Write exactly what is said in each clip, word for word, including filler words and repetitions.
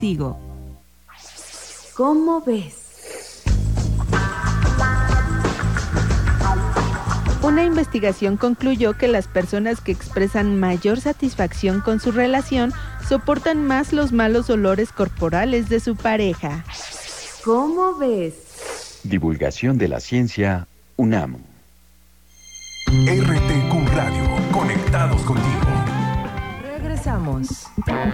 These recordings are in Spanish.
Digo. ¿Cómo ves? Una investigación concluyó que las personas que expresan mayor satisfacción con su relación soportan más los malos olores corporales de su pareja. ¿Cómo ves? Divulgación de la ciencia UNAM. R T Q Radio, conectados contigo. Regresamos.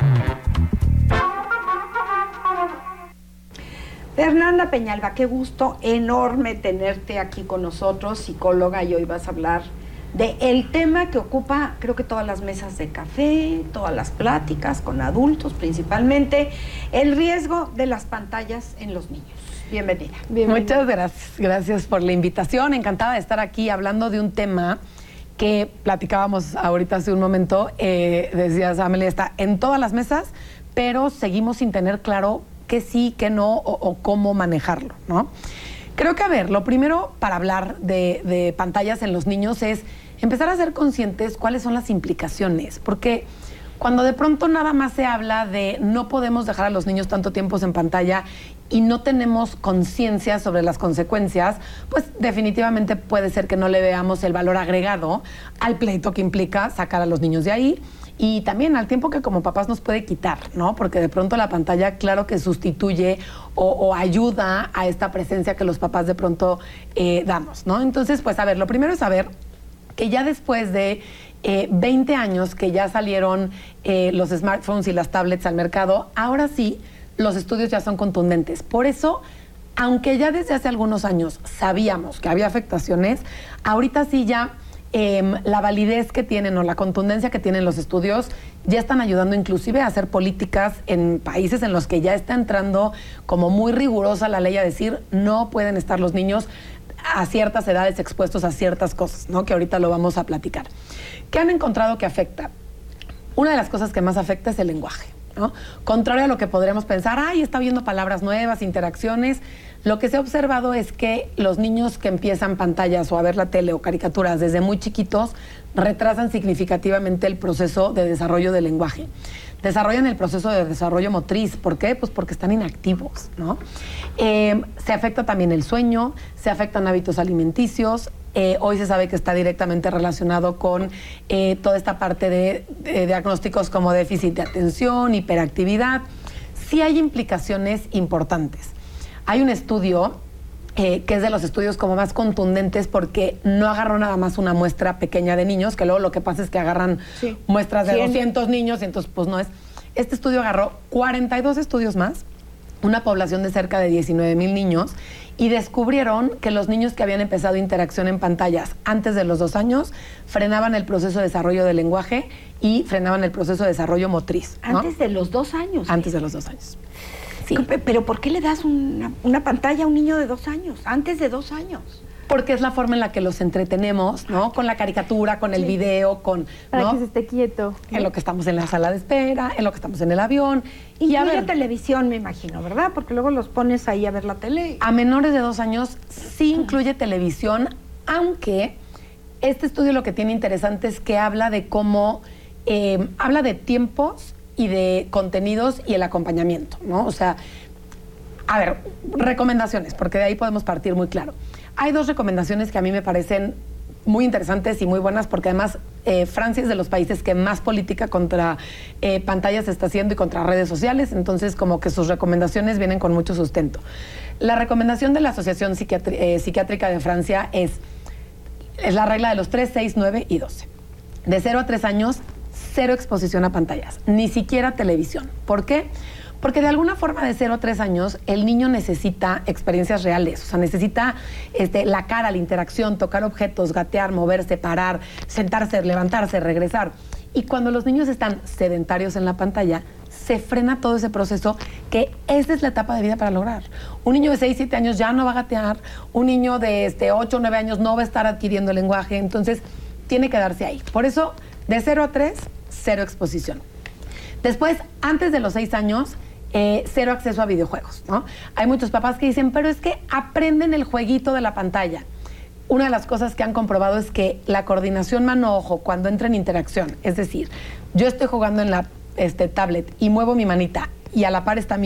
Fernanda Peñalba, qué gusto enorme tenerte aquí con nosotros, psicóloga, y hoy vas a hablar de el tema que ocupa, creo que todas las mesas de café, todas las pláticas con adultos principalmente, el riesgo de las pantallas en los niños. Bienvenida. Bienvenida. Muchas gracias, gracias por la invitación. Encantada de estar aquí hablando de un tema que platicábamos ahorita hace un momento. Eh, decías, Amelia, está en todas las mesas, pero seguimos sin tener claro qué sí, qué no, o, o cómo manejarlo, ¿no? Creo que, a ver, lo primero para hablar de, de pantallas en los niños es empezar a ser conscientes cuáles son las implicaciones, porque cuando de pronto nada más se habla de no podemos dejar a los niños tanto tiempo en pantalla y no tenemos conciencia sobre las consecuencias, pues definitivamente puede ser que no le veamos el valor agregado al pleito que implica sacar a los niños de ahí y también al tiempo que como papás nos puede quitar, ¿no? Porque de pronto la pantalla, claro que sustituye o, o ayuda a esta presencia que los papás de pronto eh, damos, ¿no? Entonces, pues a ver, lo primero es saber que ya después de eh, veinte años que ya salieron eh, los smartphones y las tablets al mercado, ahora sí, los estudios ya son contundentes. Por eso, aunque ya desde hace algunos años sabíamos que había afectaciones, ahorita sí ya eh, la validez que tienen o la contundencia que tienen los estudios ya están ayudando inclusive a hacer políticas en países en los que ya está entrando como muy rigurosa la ley a decir no pueden estar los niños a ciertas edades expuestos a ciertas cosas, ¿no? Que ahorita lo vamos a platicar. ¿Qué han encontrado que afecta? Una de las cosas que más afecta es el lenguaje, ¿no? Contrario a lo que podríamos pensar, ay, está viendo palabras nuevas, interacciones. Lo que se ha observado es que los niños que empiezan pantallas o a ver la tele o caricaturas desde muy chiquitos retrasan significativamente el proceso de desarrollo del lenguaje. Desarrollan el proceso de desarrollo motriz. ¿Por qué? Pues porque están inactivos, ¿no? Eh, se afecta también el sueño, se afectan hábitos alimenticios. Eh, hoy se sabe que está directamente relacionado con eh, toda esta parte de, de diagnósticos como déficit de atención, hiperactividad. Sí hay implicaciones importantes. Hay un estudio eh, que es de los estudios como más contundentes porque no agarró nada más una muestra pequeña de niños, que luego lo que pasa es que agarran sí. muestras de cien. doscientos niños y entonces pues no es. Este estudio agarró cuarenta y dos estudios más, una población de cerca de diecinueve mil niños, y descubrieron que los niños que habían empezado interacción en pantallas antes de los dos años frenaban el proceso de desarrollo del lenguaje y frenaban el proceso de desarrollo motriz, ¿no? Antes de los dos años. Antes de los dos años. Sí. Pero ¿por qué le das una, una pantalla a un niño de dos años? Antes de dos años. Porque es la forma en la que los entretenemos, ¿no? Con la caricatura, con el sí. video, con... Para ¿no? que se esté quieto. En lo que estamos en la sala de espera, en lo que estamos en el avión. Y ya ver televisión, me imagino, ¿verdad? Porque luego los pones ahí a ver la tele. A menores de dos años sí incluye televisión, aunque este estudio lo que tiene interesante es que habla de cómo... Eh, habla de tiempos y de contenidos y el acompañamiento, ¿no? O sea, a ver, recomendaciones, porque de ahí podemos partir muy claro. Hay dos recomendaciones que a mí me parecen muy interesantes y muy buenas, porque además eh, Francia es de los países que más política contra eh, pantallas está haciendo y contra redes sociales, entonces como que sus recomendaciones vienen con mucho sustento. La recomendación de la Asociación Psiquiatri- eh, Psiquiátrica de Francia es, es la regla de los tres, seis, nueve y doce. De cero a tres años, cero exposición a pantallas, ni siquiera televisión. ¿Por qué? Porque de alguna forma de cero a tres años el niño necesita experiencias reales, o sea, necesita este, la cara, la interacción, tocar objetos, gatear, moverse, parar, sentarse, levantarse, regresar. Y cuando los niños están sedentarios en la pantalla, se frena todo ese proceso, que esa es la etapa de vida para lograr. Un niño de seis, siete años ya no va a gatear, un niño de este, ocho, nueve años no va a estar adquiriendo lenguaje, entonces tiene que darse ahí. Por eso, de cero a tres, cero exposición. Después, antes de los seis años, eh, cero acceso a videojuegos, ¿no? Hay muchos papás que dicen, pero es que aprenden el jueguito de la pantalla. Una de las cosas que han comprobado es que la coordinación mano-ojo cuando entra en interacción, es decir, yo estoy jugando en la este, tablet y muevo mi manita y a la par está mi